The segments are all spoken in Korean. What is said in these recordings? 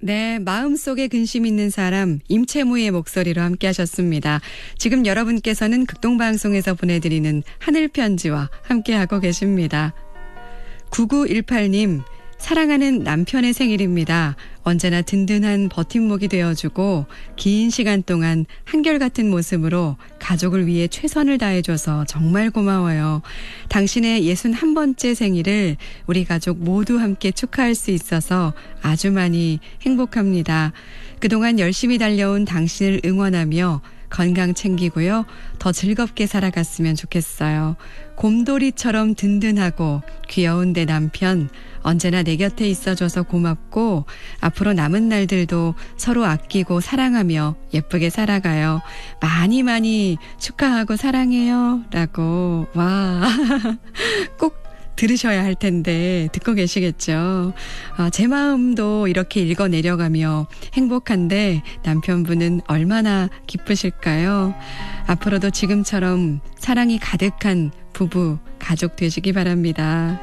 네, 마음속에 근심 있는 사람 임채무의 목소리로 함께 하셨습니다. 지금 여러분께서는 극동방송에서 보내드리는 하늘편지와 함께하고 계십니다. 9918님, 사랑하는 남편의 생일입니다. 언제나 든든한 버팀목이 되어주고 긴 시간 동안 한결같은 모습으로 가족을 위해 최선을 다해줘서 정말 고마워요. 당신의 61번째 생일을 우리 가족 모두 함께 축하할 수 있어서 아주 많이 행복합니다. 그동안 열심히 달려온 당신을 응원하며 건강 챙기고요. 더 즐겁게 살아갔으면 좋겠어요. 곰돌이처럼 든든하고 귀여운 내 남편 언제나 내 곁에 있어줘서 고맙고 앞으로 남은 날들도 서로 아끼고 사랑하며 예쁘게 살아가요. 많이 많이 축하하고 사랑해요. 라고 와 꼭 들으셔야 할 텐데 듣고 계시겠죠. 제 마음도 이렇게 읽어 내려가며 행복한데 남편분은 얼마나 기쁘실까요? 앞으로도 지금처럼 사랑이 가득한 부부, 가족 되시기 바랍니다.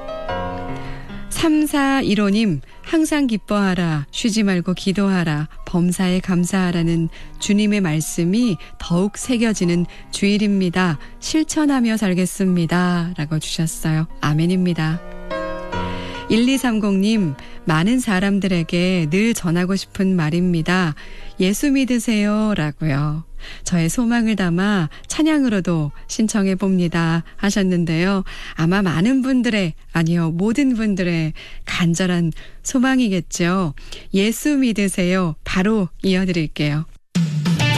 3415님, 항상 기뻐하라, 쉬지 말고 기도하라, 범사에 감사하라는 주님의 말씀이 더욱 새겨지는 주일입니다. 실천하며 살겠습니다. 라고 주셨어요. 아멘입니다. 1230님, 많은 사람들에게 늘 전하고 싶은 말입니다. 예수 믿으세요. 라고요. 저의 소망을 담아 찬양으로도 신청해 봅니다 하셨는데요. 아마 많은 분들의, 아니요, 모든 분들의 간절한 소망이겠죠. 예수 믿으세요. 바로 이어드릴게요.